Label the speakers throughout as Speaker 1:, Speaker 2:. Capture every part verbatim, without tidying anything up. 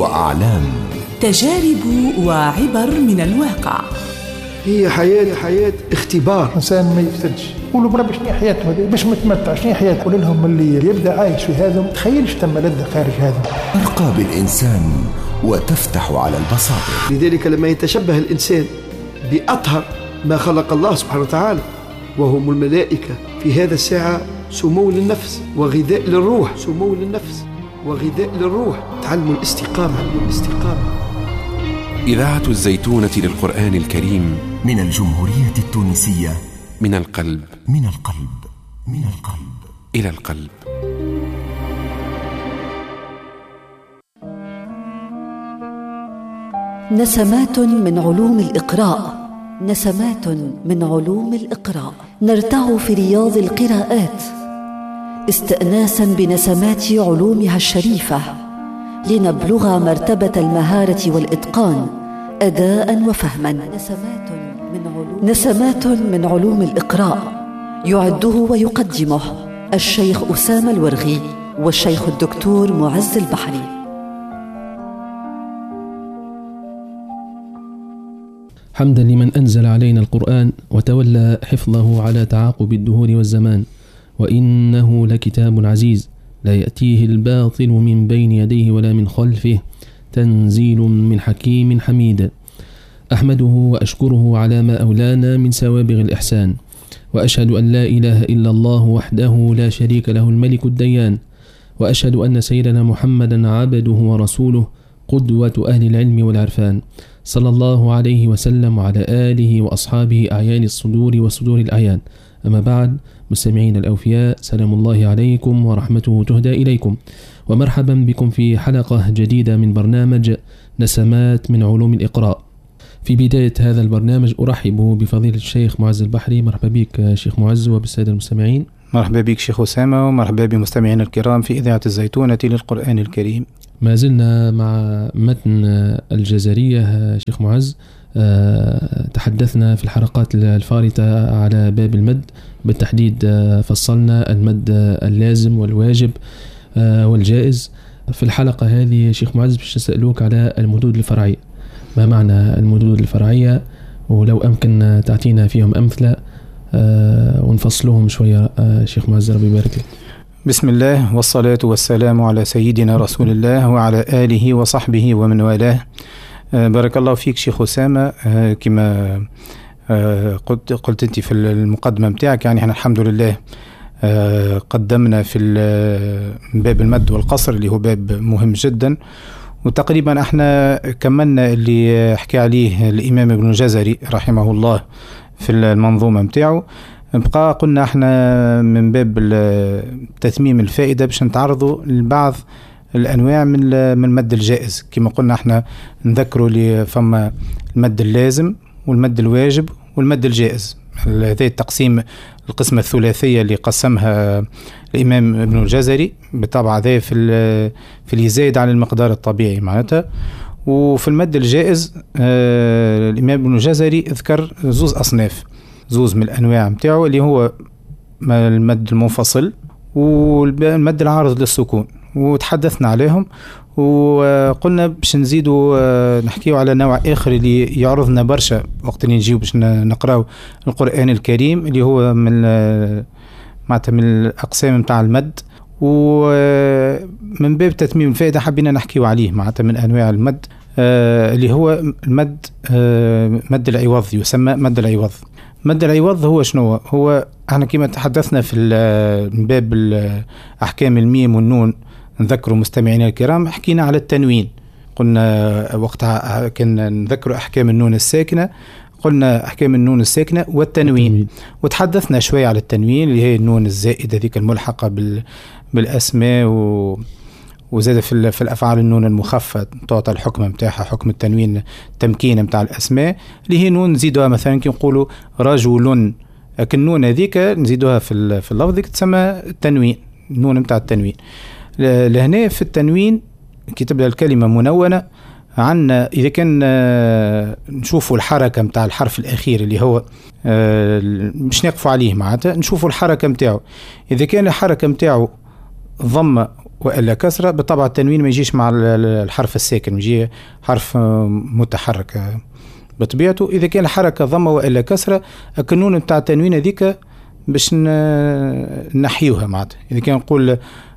Speaker 1: وأعلام،
Speaker 2: تجارب وعبر من الواقع.
Speaker 3: هي حياة حياة اختبار.
Speaker 4: إنسان ما يفتدش قولوا بربي شنو حياته هذه باش متمتع، شنو حياته؟ قول لهم اللي يبدأ عايش في هذا متخيلش تم لذة خارج هذا.
Speaker 1: ترقى بالإنسان وتفتح على البصائر.
Speaker 3: لذلك لما يتشبه الإنسان بأطهر ما خلق الله سبحانه وتعالى وهم الملائكة، في هذا الساعة سمو للنفس وغذاء للروح، سمو للنفس وغذاء للروح. تعلم الاستقامة الاستقامة.
Speaker 5: إذاعة الزيتونة للقرآن الكريم
Speaker 1: من الجمهورية التونسية،
Speaker 5: من القلب
Speaker 1: من القلب من القلب
Speaker 5: إلى القلب.
Speaker 6: نسمات من علوم الإقراء، نسمات من علوم الإقراء، نرتع في رياض القراءات استئناسا بنسمات علومها الشريفة لنبلغ مرتبة المهارة والإتقان أداء وفهما. نسمات من علوم, نسمات من علوم الإقراء يعده ويقدمه الشيخ أسامة الورغي والشيخ الدكتور معز البحري.
Speaker 7: حمدا لمن أنزل علينا القرآن وتولى حفظه على تعاقب الدهور والزمان، وإنه لكتاب عزيز لا يأتيه الباطل من بين يديه ولا من خلفه، تنزيل من حكيم حميد. أحمده وأشكره على ما أولانا من سوابغ الإحسان، وأشهد أن لا إله إلا الله وحده لا شريك له الملك الديان، وأشهد أن سيدنا محمدا عبده ورسوله قدوة أهل العلم والعرفان، صلى الله عليه وسلم وعلى آله وأصحابه أعيان الصدور وصدور الأعيان. أما بعد، مستمعين الأوفياء، سلام الله عليكم ورحمته تهدى إليكم، ومرحبا بكم في حلقة جديدة من برنامج نسمات من علوم الإقراء. في بداية هذا البرنامج أرحب بفضيلة الشيخ معز البحري. مرحبا بك شيخ معز وبالسادة المستمعين.
Speaker 8: مرحبا بك شيخ أسامة، ومرحبا بمستمعين الكرام في إذاعة الزيتونة للقرآن الكريم.
Speaker 7: ما زلنا مع متن الجزرية شيخ معز. تحدثنا في الحلقات الفارطة على باب المد، بالتحديد فصلنا المد اللازم والواجب والجائز. في الحلقة هذه شيخ معز باش نسألوك على المدود الفرعية. ما معنى المدود الفرعية؟ ولو أمكن تعطينا فيهم أمثلة ونفصلهم شوية شيخ معز، ربي يبارك لك.
Speaker 8: بسم الله والصلاة والسلام على سيدنا رسول الله وعلى آله وصحبه ومن والاه. بارك الله فيك شيخ أسامة. كما قلت قلت أنت في المقدمة متاعك، يعني احنا الحمد لله قدمنا في باب المد والقصر اللي هو باب مهم جدا، وتقريبا احنا كملنا اللي حكى عليه الإمام ابن الجزري رحمه الله في المنظومة متاعه. بقى قلنا احنا من باب تتميم الفائدة باش نتعرضوا لبعض الأنواع من من المد الجائز. كما قلنا احنا نذكروا لي فما المد اللازم والمد الواجب والمد الجائز. هذا التقسيم القسمة الثلاثية اللي قسمها الإمام ابن الجزري بالطبع ذا في في اللي زايد على المقدار الطبيعي معناتها. وفي المد الجائز آه الإمام ابن الجزري ذكر زوز أصناف، زوز من الأنواع متاعه اللي هو المد المنفصل والمد العارض للسكون، وتحدثنا عليهم. وقلنا باش نزيدوا نحكيوا على نوع آخر اللي يعرضنا برشا وقت اللي نجيو باش نقراو القرآن الكريم، اللي هو من معناتها من الأقسام متاع المد. ومن باب تتميم الفائدة حبينا نحكيوا عليه معناتها من أنواع المد اللي هو المد مد العوض، يسمى مد العوض. مد العوض هو شنو؟ هو احنا كما تحدثنا في باب أحكام الميم والنون، نذكروا مستمعينا الكرام حكينا على التنوين. قلنا وقتها كنا نذكروا أحكام النون الساكنة، قلنا أحكام النون الساكنة والتنوين التنوين. وتحدثنا شوية على التنوين اللي هي النون الزائدة ذيك الملحقة بال بالأسماء، و وزاد في في الأفعال النون المخفة تعطى الحكم متاعها حكم التنوين، تمكين متاع الأسماء اللي هي نون نزيدوها مثلا كي نقولوا رجل، لكن النون هذيك نزيدوها في في اللفظ تسمى التنوين، النون متاع التنوين. لهنا في التنوين كي تبدأ الكلمة منونة عنا، إذا كان نشوفوا الحركة متاع الحرف الأخير اللي هو مش نقفوا عليه معناتها، نشوفوا الحركة متاعه. إذا كان الحركة متاعه ضمة وإلا كسرة، بالطبع التنوين ما يجيش مع الحرف الساكن، يجي حرف متحرك بطبيعته. إذا كان الحركة ضمة وإلا كسرة، القانون بتاع التنوين هذيك باش نحيوها معناتها. إذا كان نقول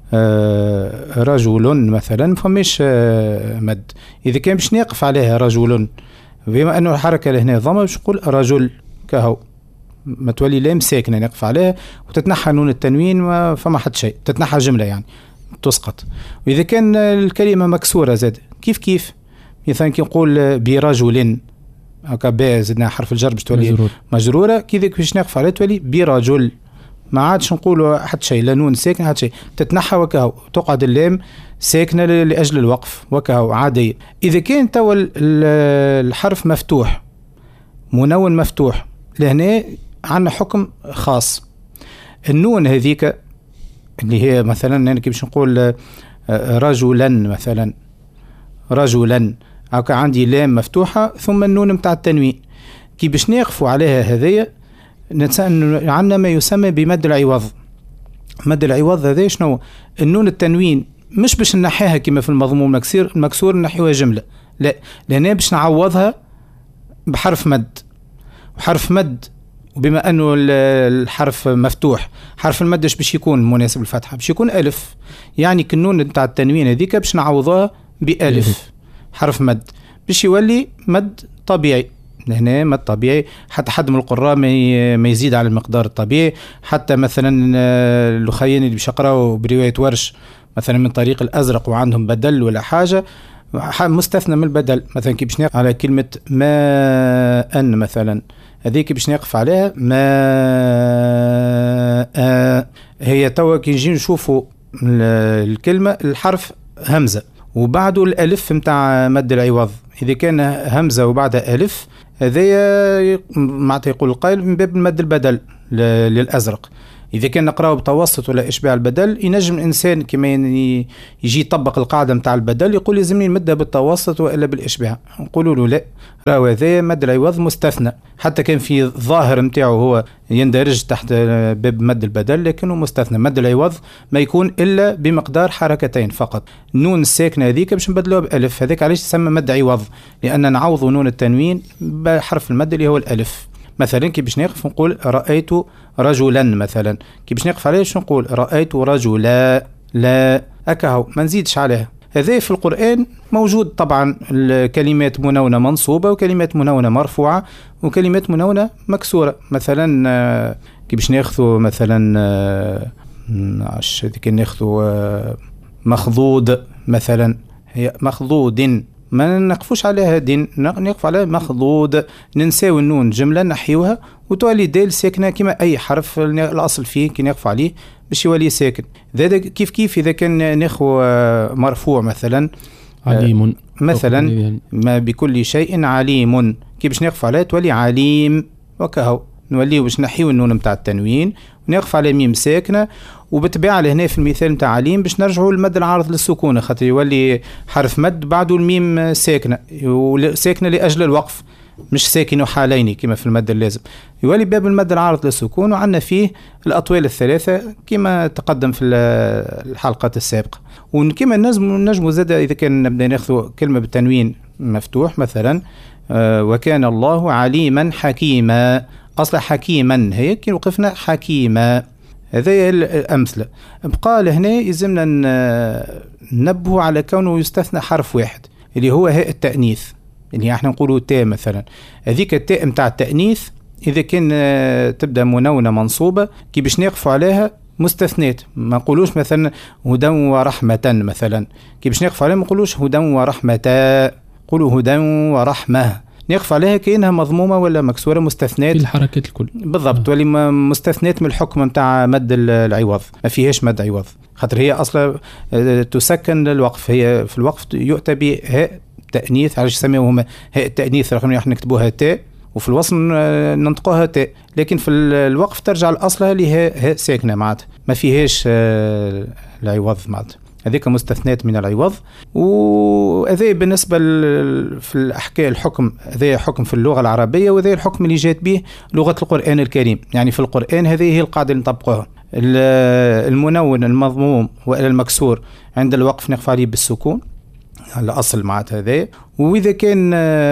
Speaker 8: رجل مثلا فماش مد. إذا كان باش نقف عليها رجل، بما أنه الحركة لهنا ضمة، باش نقول رجل كهو، ما تولي لام ساكنة نقف عليها وتتنحى نون التنوين، ما فما حد شيء، تتنحى جملة يعني تسقط. وإذا كان الكلمة مكسورة زاد كيف كيف، مثلا كي نقول برجل هكا باء زدنا حرف الجر باش تولي مجرور. مجرورة كذا باش نقف عليها تولي برجل، ما عادش نقولوا حد شيء، لا نون ساكنة حد شيء، تتنحى وكهو، تقعد اللام ساكنة لأجل الوقف وكهو عادية. إذا كان توا الحرف مفتوح منون مفتوح، لهنا عندنا حكم خاص. النون هذيك اللي هي مثلا أنا كيف نقول رجلا مثلا، رجلا هكا عندي لام مفتوحة ثم النون متاع التنوين، كي باش نقفوا عليها هذية عندنا ما يسمى بمد العوض. مد العوض هذا شنو؟ النون التنوين مش باش نحيها كما في المضموم المكسور المكسور نحيوها جملة، لا، لأنها باش نعوضها بحرف مد، وحرف مد وبما أنه الحرف مفتوح حرف المد باش يكون مناسب الفتحة، باش يكون ألف، يعني كالنون نتاع التنوين هذيك باش نعوضها بألف حرف مد باش يولي مد طبيعي. هنا مد طبيعي، حتى حد من القراء ما يزيد على المقدار الطبيعي. حتى مثلا الأخيين اللي باش يقراوا برواية ورش مثلا من طريق الأزرق وعندهم بدل ولا حاجة مستثنى من البدل، مثلا كي باش نقف على كلمة ماء مثلا، هذيك باش نقف عليها ماء، هي توا كي نجي نشوفوا الكلمة الحرف همزة وبعده الألف متاع مد العوض، إذا كان همزة وبعدها ألف هذا معناتها يقول القائل من باب المد البدل للأزرق. إذا كان نقرأه بتوسط ولا إشباع البدل، ينجم الإنسان كما يجي يطبق القاعدة متاع البدل يقول لازمني المدة بالتوسط وإلا بالإشباع، نقولوا له لا، راهو هذا مد العوض مستثنى، حتى كان في الظاهر متاعه هو يندرج تحت باب مد البدل لكنه مستثنى. مد العوض ما يكون إلا بمقدار حركتين فقط، نون الساكنة هذيك باش نبدلوها بألف، هذاك علاش تسمى مد عوض، لأن نعوض نون التنوين بحرف المد اللي هو الألف. مثلا كي باش نقف نقول رأيت رجلا مثلا، كي باش نقف عليه باش نقول رأيت رجلا، لا أكهو ما نزيدش عليها. هذا في القرآن موجود طبعا، الكلمات منونة منصوبة وكلمات منونة مرفوعة وكلمات منونة مكسورة. مثلا كي باش ناخذوا مثلا عش كي ناخذوا مخضوض مثلا، هي مخضوض ما نقفوش عليها دين، نقف على مخضوض، ننساو النون جملة نحيوها وتولي دال ساكنة كما أي حرف الأصل فيه كي نقف عليه باش يولي ساكن. ذلك كيف كيف إذا كان ناخو مرفوع مثلا
Speaker 7: عليم
Speaker 8: مثلا ما بكل شيء عليم، كي باش نقف عليه تولي عليم وكهو، نوليه باش نحيو النون متاع التنوين ونقف على ميم ساكنة، وبتبع لهنا في المثال متاع عليم باش نرجعوا المد العارض للسكون، خاطر يولي حرف مد بعده الميم ساكنة، ساكنة لأجل الوقف مش ساكن حالين كما في المد اللازم، يولي باب المد العارض للسكون، وعندنا فيه الأطوال الثلاثة كما تقدم في الحلقات السابقة. وكما نجم نجم زاد إذا كان نبدأ ناخذ كلمة بالتنوين مفتوح مثلا آه وكان الله عليما حكيما، أصلا حكيما هي كي وقفنا حكيما، هذه الأمثلة. بقى لهنا يلزمنا ننبه على كونه يستثنى حرف واحد اللي هو هاء التأنيث، اللي احنا نقوله تاء مثلا، هذيك التاء متاع التأنيث إذا كان تبدأ منونة منصوبة كي باش نقفوا عليها مستثنات، ما نقولوش مثلا هدى ورحمة مثلا، كي باش نقفوا عليها ما نقولوش هدى ورحمة، قولوا هدى ورحمة، نقف عليها كأنها مضمومة ولا مكسورة، مستثنات
Speaker 7: في الحركات الكل
Speaker 8: بالضبط، تولي مستثنات من الحكم متاع مد العوض، ما فيهاش مد عوض، خاطر هي أصلا تسكن الوقف، هي في الوقف يؤتى بهاء تأنيث، علاش يسميوه هما هاء التأنيث رغم نحن نكتبوها تاء وفي الوصل ننطقوها تاء، لكن في الوقف ترجع لأصلها اللي هي هاء ساكنة معناتها ما فيهاش العوض معناتها، هذيك مستثنات من العوض. وهذا بالنسبة في الأحكام الحكم، هذا حكم في اللغة العربية، وهذا الحكم اللي جات به لغة القرآن الكريم، يعني في القرآن هذه هي القاعدة اللي نطبقوها. المنون المضموم وإلى المكسور عند الوقف نقف عليه بالسكون الأصل معناتها هذا. وإذا كان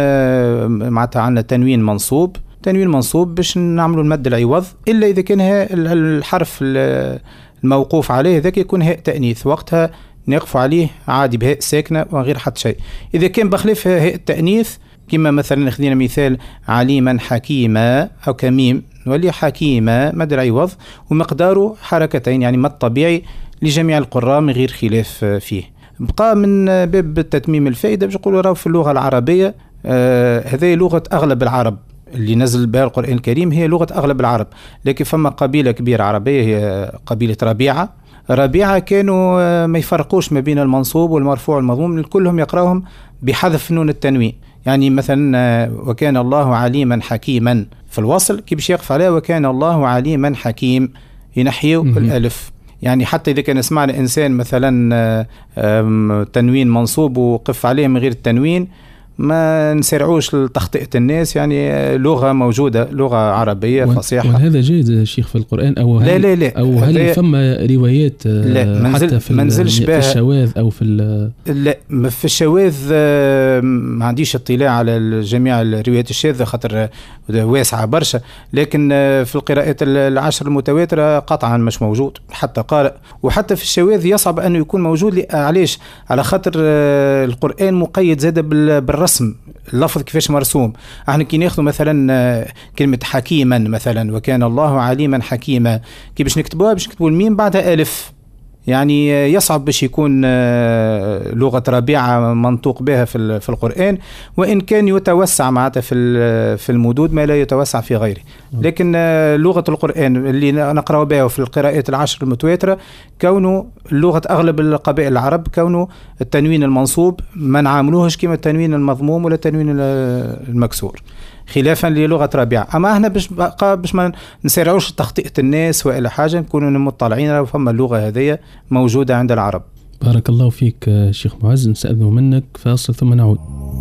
Speaker 8: معناتها عندنا تنوين منصوب تنوين منصوب باش نعملوا المد العوض، إلا إذا كان الحرف الموقوف عليه ذاك يكون هاء تأنيث، وقتها نقف عليه عادي بهاء ساكنة وغير حتى شيء. إذا كان بخلاف هاء التأنيث كما مثلا خذينا مثال عليما حكيما أو كميم نولي حكيما مد العوض ومقداره حركتين، يعني مد طبيعي لجميع القراء من غير خلاف فيه. بقى من باب التتميم الفائدة باش نقولوا راهو في اللغة العربية آه هذه لغة أغلب العرب اللي نزل بها القرآن الكريم، هي لغة أغلب العرب. لكن فما قبيلة كبيرة عربية هي قبيلة ربيعة. ربيعة كانوا ما يفرقوش ما بين المنصوب والمرفوع والمضموم، كلهم يقراهم بحذف نون التنوين. يعني مثلا وكان الله عليما حكيما في الوصل كي باش يقف عليه وكان الله عليما حكيم ينحيوا الألف. يعني حتى إذا كان سمعنا إنسان مثلا تنوين منصوب وقف عليه من غير التنوين ما نسرعوش لتخطئة الناس، يعني لغة موجودة لغة عربية فصيحة.
Speaker 7: وهذا جيد شيخ في القرآن أو هل
Speaker 8: لا لا لا
Speaker 7: أو هل فما روايات
Speaker 8: لا
Speaker 7: حتى في, في الشواذ أو في
Speaker 8: لا في الشواذ ما عنديش اطلاع على جميع الروايات الشاذة خاطر واسعة برشا، لكن في القراءات العشر المتواترة قطعا مش موجود حتى قارئ. وحتى في الشواذ يصعب أنه يكون موجود. علاش؟ على خاطر القرآن مقيد زاد بالرسم اللفظ كيفاش مرسوم. احنا كي ناخذ مثلا كلمة حكيما مثلا وكان الله عليما حكيما كي باش نكتبوها باش نكتبوا الميم بعدها ألف، يعني يصعب باش يكون لغة ربيعة منطوق بها في في القرآن، وإن كان يتوسع معناتها في في المدود ما لا يتوسع في غيره. لكن لغة القرآن اللي نقرأ بها في القراءات العشر المتواترة كونه لغة أغلب القبائل العرب، كونه التنوين المنصوب ما نعاملوهش كما التنوين المضموم ولا التنوين المكسور خلافا للغة ربيعة. أما احنا باش باش ما نسرعوش تخطئة الناس وإلى حاجة نكونوا مطلعين وفما اللغة هذه موجودة عند العرب.
Speaker 7: بارك الله فيك شيخ معز. نسأله منك فاصل ثم نعود.